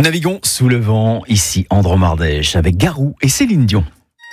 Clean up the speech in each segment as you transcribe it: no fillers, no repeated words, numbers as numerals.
Naviguons sous le vent, ici en Dromardèche, avec Garou et Céline Dion.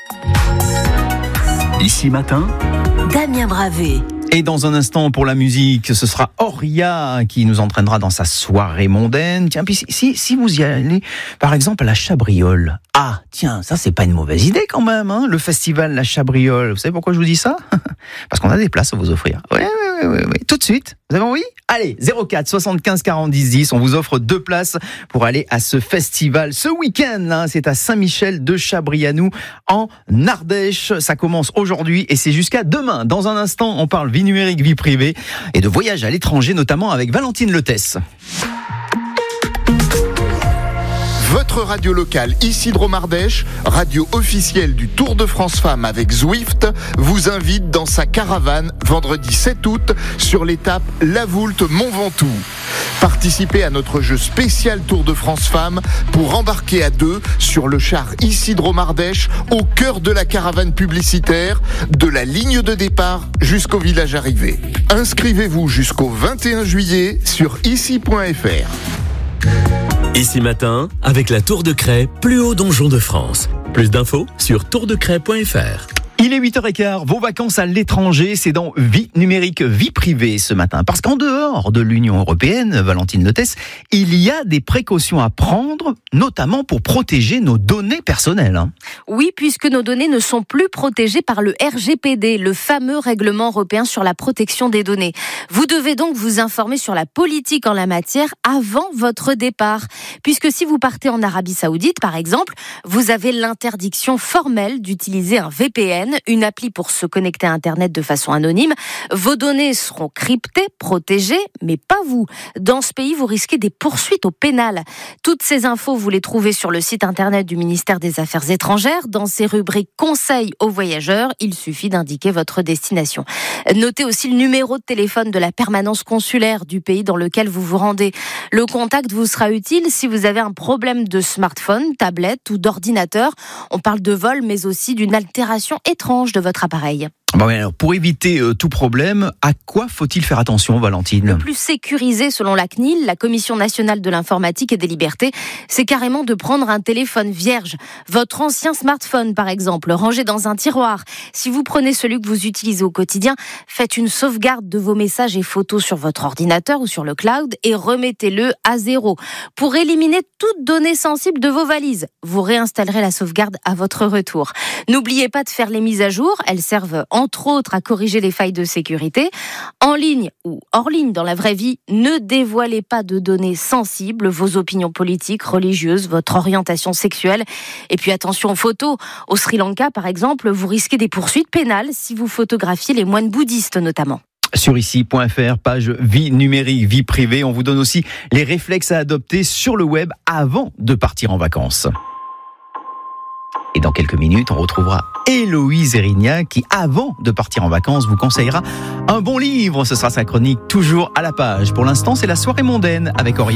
Ici matin, Damien Bravé. Et dans un instant, pour la musique, ce sera Auria qui nous entraînera dans sa soirée mondaine. Tiens, puis si vous y allez, par exemple, à la Chabriole. Ah, tiens, ça, c'est pas une mauvaise idée quand même, hein, le festival La Chabriole. Vous savez pourquoi je vous dis ça? Parce qu'on a des places à vous offrir. Oui. Tout de suite. Vous avez envie? Allez, 04 75 40 10 10. On vous offre 2 places pour aller à ce festival ce week-end. Hein, c'est à Saint-Michel de Chabrianou en Ardèche. Ça commence aujourd'hui et c'est jusqu'à demain. Dans un instant, on parle vie numérique, vie privée et de voyage à l'étranger, notamment avec Valentine Letesse. Votre radio locale, ici Dromardèche, radio officielle du Tour de France Femmes avec Zwift, vous invite dans sa caravane vendredi 7 août sur l'étape La Voulte-Mont Ventoux. Participez à notre jeu spécial Tour de France Femmes pour embarquer à 2 sur le char ici Dromardèche au cœur de la caravane publicitaire de la ligne de départ jusqu'au village arrivé. Inscrivez-vous jusqu'au 21 juillet sur ici.fr. Ici matin, avec la Tour de Craie, plus haut donjon de France. Plus d'infos sur tourdecraie.fr. Il est 8h15, vos vacances à l'étranger, c'est dans Vie numérique, vie privée ce matin. Parce qu'en dehors de l'Union européenne, Valentine Letesse, il y a des précautions à prendre, notamment pour protéger nos données personnelles. Hein. Oui, puisque nos données ne sont plus protégées par le RGPD, le fameux règlement européen sur la protection des données. Vous devez donc vous informer sur la politique en la matière avant votre départ. Puisque si vous partez en Arabie Saoudite, par exemple, vous avez l'interdiction formelle d'utiliser un VPN, une appli pour se connecter à Internet de façon anonyme. Vos données seront cryptées, protégées, mais pas vous. Dans ce pays, vous risquez des poursuites au pénal. Toutes ces infos, vous les trouvez sur le site Internet du ministère des Affaires étrangères. Dans ces rubriques conseils aux voyageurs, il suffit d'indiquer votre destination. Notez aussi le numéro de téléphone de la permanence consulaire du pays dans lequel vous vous rendez. Le contact vous sera utile si vous avez un problème de smartphone, tablette ou d'ordinateur. On parle de vol, mais aussi d'une altération étrange de votre appareil. Bon, alors, pour éviter tout problème, à quoi faut-il faire attention, Valentine ? Le plus sécurisé selon la CNIL, la Commission nationale de l'informatique et des libertés, c'est carrément de prendre un téléphone vierge. Votre ancien smartphone, par exemple, rangé dans un tiroir. Si vous prenez celui que vous utilisez au quotidien, faites une sauvegarde de vos messages et photos sur votre ordinateur ou sur le cloud et remettez-le à 0. Pour éliminer toute donnée sensible de vos valises, vous réinstallerez la sauvegarde à votre retour. N'oubliez pas de faire les mises à jour, elles servent entre autres à corriger les failles de sécurité. En ligne ou hors ligne dans la vraie vie, ne dévoilez pas de données sensibles, vos opinions politiques, religieuses, votre orientation sexuelle. Et puis attention aux photos. Au Sri Lanka, par exemple, vous risquez des poursuites pénales si vous photographiez les moines bouddhistes notamment. Sur ici.fr, page vie numérique, vie privée, on vous donne aussi les réflexes à adopter sur le web avant de partir en vacances. Et dans quelques minutes, on retrouvera Héloïse Erignac qui, avant de partir en vacances, vous conseillera un bon livre. Ce sera sa chronique toujours à la page. Pour l'instant, c'est la soirée mondaine avec Auria.